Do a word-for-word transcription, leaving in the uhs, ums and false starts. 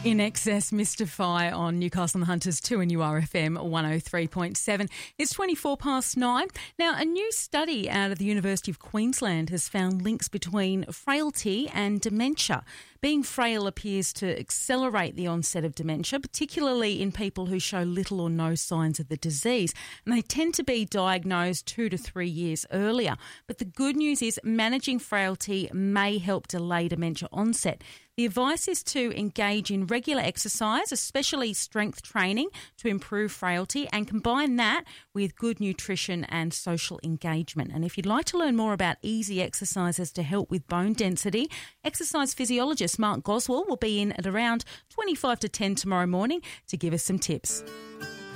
In Excess, Mystify on Newcastle and the Hunters two and U R F M one oh three point seven. It's twenty-four past nine. Now, a new study out of the University of Queensland has found links between frailty and dementia. Being frail appears to accelerate the onset of dementia, particularly in people who show little or no signs of the disease. And they tend to be diagnosed two to three years earlier. But the good news is managing frailty may help delay dementia onset. The advice is to engage in regular exercise, especially strength training, to improve frailty, and combine that with good nutrition and social engagement. And if you'd like to learn more about easy exercises to help with bone density, exercise physiologist Mark Goswell will be in at around twenty-five to ten tomorrow morning to give us some tips.